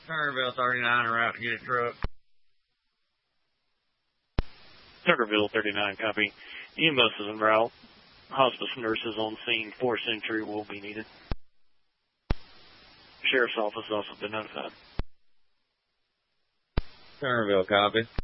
Centerville 39 en route to get a truck. Centerville 39, copy. EMS is en route. Hospice nurses on scene. 4th Century will be needed. Sheriff's office has also been notified. Centerville, copy.